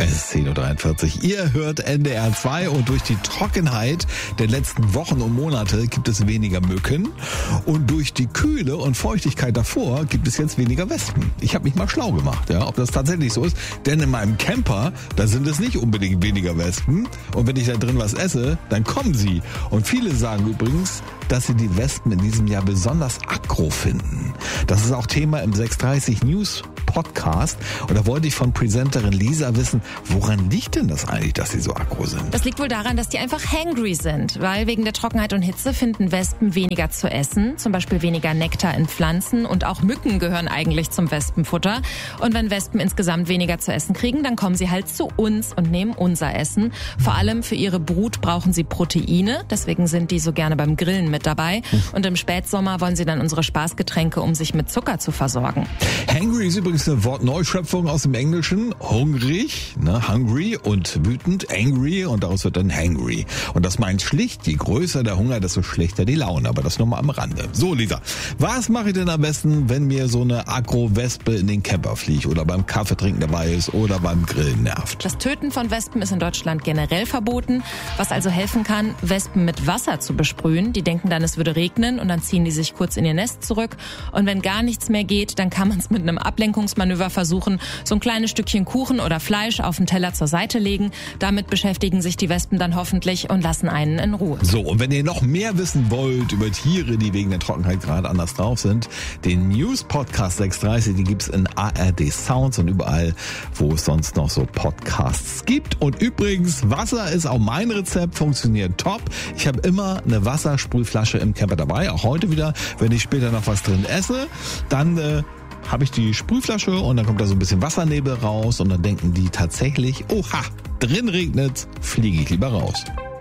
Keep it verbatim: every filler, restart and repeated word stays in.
Es ist zehn Uhr dreiundvierzig. Ihr hört N D R zwei und durch die Trockenheit der letzten Wochen und Monate gibt es weniger Mücken und durch die Kühle und Feuchtigkeit davor gibt es jetzt weniger Wespen. Ich habe mich mal schlau gemacht, ja, ob das tatsächlich so ist, denn in meinem Camper, da sind es nicht unbedingt weniger Wespen und wenn ich da drin was esse, dann kommen sie. Und viele sagen übrigens, dass sie die Wespen in diesem Jahr besonders aggro finden. Das ist auch Thema im sechs dreißig News Podcast. Und da wollte ich von Presenterin Lisa wissen, woran liegt denn das eigentlich, dass sie so aggro sind? Das liegt wohl daran, dass die einfach hangry sind, weil wegen der Trockenheit und Hitze finden Wespen weniger zu essen, zum Beispiel weniger Nektar in Pflanzen und auch Mücken gehören eigentlich zum Wespenfutter. Und wenn Wespen insgesamt weniger zu essen kriegen, dann kommen sie halt zu uns und nehmen unser Essen. Vor allem für ihre Brut brauchen sie Proteine, deswegen sind die so gerne beim Grillen mit dabei. Und im Spätsommer wollen sie dann unsere Spaßgetränke, um sich mit Zucker zu versorgen. Hangry ist übrigens eine Wortneuschöpfung aus dem Englischen. Hungrig, ne, hungry und wütend, angry und daraus wird dann hangry. Und das meint schlicht, je größer der Hunger, desto schlechter die Laune. Aber das nur mal am Rande. So, Lisa, was mache ich denn am besten, wenn mir so eine Agro-Wespe in den Camper fliegt oder beim Kaffeetrinken dabei ist oder beim Grillen nervt? Das Töten von Wespen ist in Deutschland generell verboten. Was also helfen kann, Wespen mit Wasser zu besprühen. Die denken dann, es würde regnen und dann ziehen die sich kurz in ihr Nest zurück. Und wenn gar nichts mehr geht, dann kann man es mit einem Ablenkungsmanöver versuchen, so ein kleines Stückchen Kuchen oder Fleisch auf den Teller zur Seite legen. Damit beschäftigen sich die Wespen dann hoffentlich und lassen einen in Ruhe. So, und wenn ihr noch mehr wissen wollt über Tiere, die wegen der Trockenheit gerade anders drauf sind, den News-Podcast sechs dreißig, den gibt's in A R D Sounds und überall, wo es sonst noch so Podcasts gibt. Und übrigens, Wasser ist auch mein Rezept, funktioniert top. Ich habe immer eine Wassersprühflasche im Camper dabei, auch heute wieder, wenn ich später noch was drin esse, dann äh, habe ich die Sprühflasche und dann kommt da so ein bisschen Wassernebel raus und dann denken die tatsächlich, oha, drin regnet's, fliege ich lieber raus.